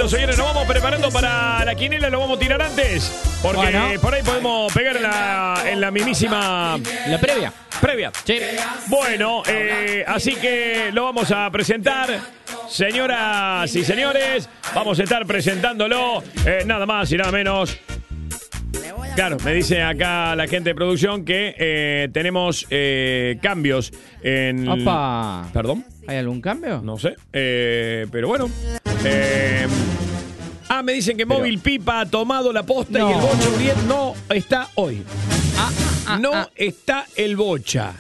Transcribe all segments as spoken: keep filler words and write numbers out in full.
señores, nos vamos preparando para la quinela. Lo vamos a tirar antes, porque bueno, por ahí podemos pegar en la, en la mismísima... La previa. Previa. Sí. Bueno, eh, así que lo vamos a presentar. Señoras y señores, vamos a estar presentándolo, eh, nada más y nada menos. Claro, me dice acá la gente de producción que eh, tenemos eh, cambios en... Opa. ¿Perdón? ¿Hay algún cambio? No sé, eh, pero bueno. Eh, ah, me dicen que pero... Móvil Pipa ha tomado la posta no. Y el Bocha Uriel no está hoy. Ah, ah, no ah. está el Bocha.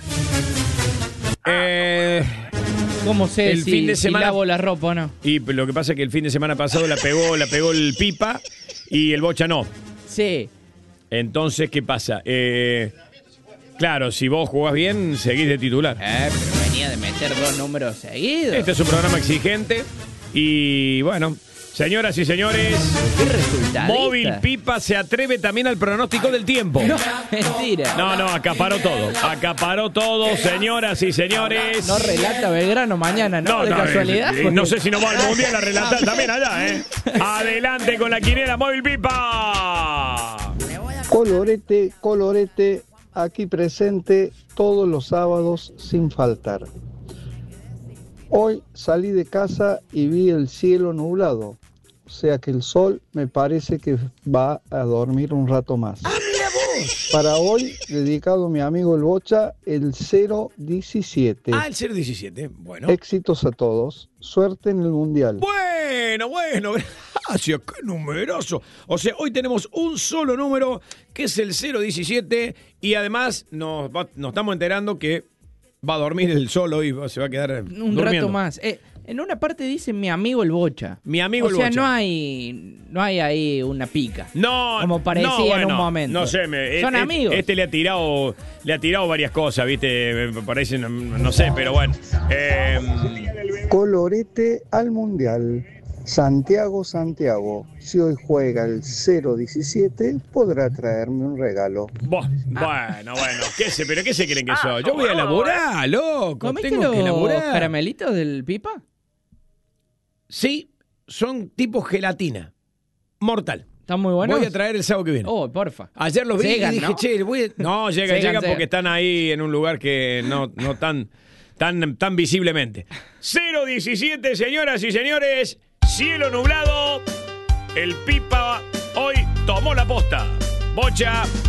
Eh... ¿Cómo sé el si, fin de semana, si lavo la ropa o no? Y lo que pasa es que el fin de semana pasado la pegó, la pegó el Pipa y el Bocha no. Sí. Entonces, ¿qué pasa? Eh, claro, si vos jugás bien, seguís de titular. Eh, pero venía de meter dos números seguidos. Este es un programa exigente y bueno, señoras y señores, ¿qué resultado? Móvil Pipa se atreve también al pronóstico del tiempo. No, mentira. No, no, acaparó todo. Acaparó todo, señoras y señores. No relata Belgrano mañana, ¿no? no de no, casualidad. Eh, no sé si nos va al mundial a relatar también allá, ¿eh? Adelante con la quinela Móvil Pipa. Colorete, colorete, aquí presente todos los sábados sin faltar. Hoy salí de casa y vi el cielo nublado, o sea que el sol me parece que va a dormir un rato más. ¡Ah, mira vos! Para hoy, dedicado a mi amigo el Bocha, el cero diecisiete. Ah, el cero diecisiete, bueno. Éxitos a todos, suerte en el Mundial. Bueno, bueno, gracias, qué numeroso. O sea, hoy tenemos un solo número, que es el cero diecisiete, y además nos, va, nos estamos enterando que va a dormir el sol hoy, se va a quedar un durmiendo. rato más. Eh, en una parte dice mi amigo el Bocha. Mi amigo el Bocha. Bocha. O sea, no hay, no hay ahí una pica. No, como parecía no, bueno, en un momento. No sé, me, son este, amigos. Este le ha tirado, le ha tirado varias cosas, ¿viste? Me parece, no, no sé, pero bueno. Eh, Colorete al Mundial. Santiago, Santiago, si hoy juega el cero diecisiete, podrá traerme un regalo. Bo, bueno, bueno, ¿qué sé? ¿Pero qué se creen que soy? Yo voy a laburar, loco. ¿Comiste Tengo los que laburar. caramelitos del Pipa? Sí, son tipo gelatina. Mortal. Están muy buenos. Voy a traer el sábado que viene. Oh, porfa. Ayer los vi llegan, y dije, ¿no? che, voy a... No, llegan, llegan, llegan porque están ahí en un lugar que no, no tan, tan, tan visiblemente. cero diecisiete, señoras y señores. Cielo nublado, el Pipa hoy tomó la posta. Bocha